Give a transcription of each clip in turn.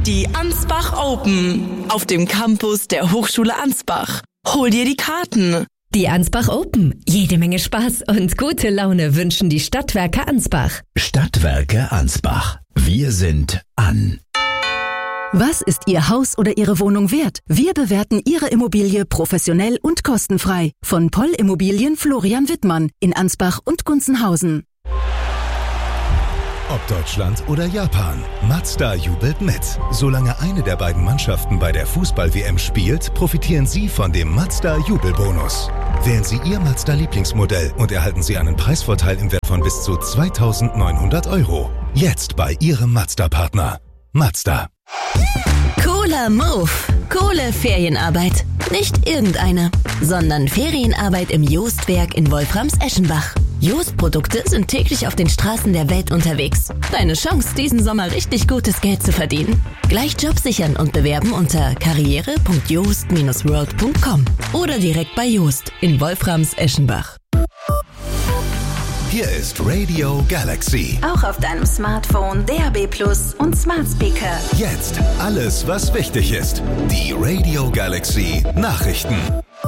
Die Ansbach Open auf dem Campus der Hochschule Ansbach. Hol dir die Karten. Die Ansbach Open. Jede Menge Spaß und gute Laune wünschen die Stadtwerke Ansbach. Stadtwerke Ansbach. Wir sind an. Was ist Ihr Haus oder Ihre Wohnung wert? Wir bewerten Ihre Immobilie professionell und kostenfrei. Von Poll Immobilien Florian Wittmann in Ansbach und Gunzenhausen. Ob Deutschland oder Japan, Mazda jubelt mit. Solange eine der beiden Mannschaften bei der Fußball-WM spielt, profitieren Sie von dem Mazda-Jubelbonus. Wählen Sie Ihr Mazda-Lieblingsmodell und erhalten Sie einen Preisvorteil im Wert von bis zu 2.900 €. Jetzt bei Ihrem Mazda-Partner. Mazda. Cooler Move. Coole Ferienarbeit. Nicht irgendeine, sondern Ferienarbeit im Joostwerk in Wolframs-Eschenbach. Jost-Produkte sind täglich auf den Straßen der Welt unterwegs. Deine Chance, diesen Sommer richtig gutes Geld zu verdienen. Gleich Job sichern und bewerben unter karriere.joost-world.com oder direkt bei Joost in Wolframs-Eschenbach. Hier ist Radio Galaxy. Auch auf deinem Smartphone, DAB+ und Smart Speaker. Jetzt alles, was wichtig ist. Die Radio Galaxy Nachrichten.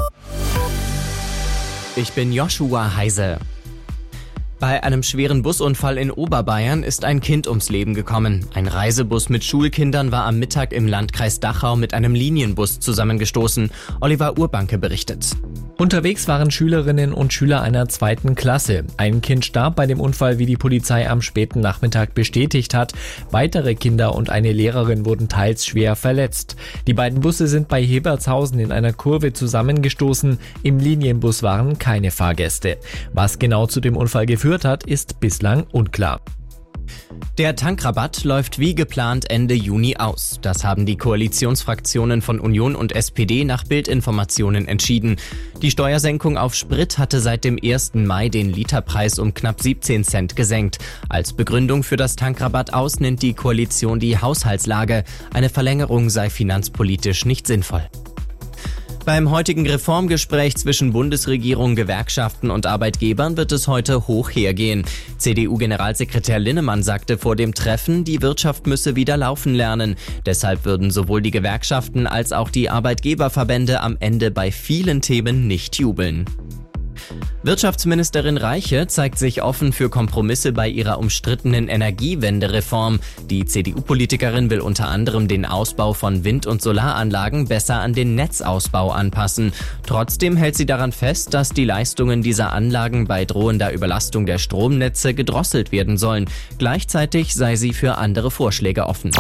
Ich bin Joshua Heise. Bei einem schweren Busunfall in Oberbayern ist ein Kind ums Leben gekommen. Ein Reisebus mit Schulkindern war am Mittag im Landkreis Dachau mit einem Linienbus zusammengestoßen. Oliver Urbanke berichtet. Unterwegs waren Schülerinnen und Schüler einer 2. Klasse. Ein Kind starb bei dem Unfall, wie die Polizei am späten Nachmittag bestätigt hat. Weitere Kinder und eine Lehrerin wurden teils schwer verletzt. Die beiden Busse sind bei Hebertshausen in einer Kurve zusammengestoßen. Im Linienbus waren keine Fahrgäste. Was genau zu dem Unfall geführt hat, ist bislang unklar. Der Tankrabatt läuft wie geplant Ende Juni aus. Das haben die Koalitionsfraktionen von Union und SPD nach Bildinformationen entschieden. Die Steuersenkung auf Sprit hatte seit dem 1. Mai den Literpreis um knapp 17 Cent gesenkt. Als Begründung für das Tankrabatt aus nennt die Koalition die Haushaltslage. Eine Verlängerung sei finanzpolitisch nicht sinnvoll. Beim heutigen Reformgespräch zwischen Bundesregierung, Gewerkschaften und Arbeitgebern wird es heute hoch hergehen. CDU-Generalsekretär Linnemann sagte vor dem Treffen, die Wirtschaft müsse wieder laufen lernen. Deshalb würden sowohl die Gewerkschaften als auch die Arbeitgeberverbände am Ende bei vielen Themen nicht jubeln. Wirtschaftsministerin Reiche zeigt sich offen für Kompromisse bei ihrer umstrittenen Energiewende-Reform. Die CDU-Politikerin will unter anderem den Ausbau von Wind- und Solaranlagen besser an den Netzausbau anpassen. Trotzdem hält sie daran fest, dass die Leistungen dieser Anlagen bei drohender Überlastung der Stromnetze gedrosselt werden sollen. Gleichzeitig sei sie für andere Vorschläge offen.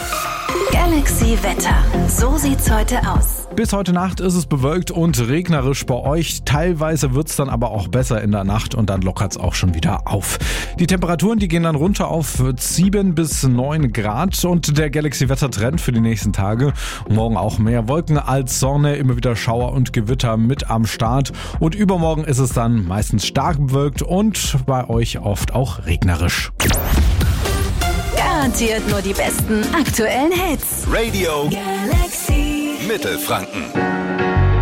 Galaxy Wetter. So sieht's heute aus. Bis heute Nacht ist es bewölkt und regnerisch bei euch. Teilweise wird's dann aber auch besser in der Nacht und dann lockert's auch schon wieder auf. Die Temperaturen, die gehen dann runter auf 7 bis 9 Grad und der Galaxy-Wetter-Trend für die nächsten Tage. Morgen auch mehr Wolken als Sonne, immer wieder Schauer und Gewitter mit am Start. Und übermorgen ist es dann meistens stark bewölkt und bei euch oft auch regnerisch. Garantiert nur die besten aktuellen Hits. Radio Galaxy Mittelfranken.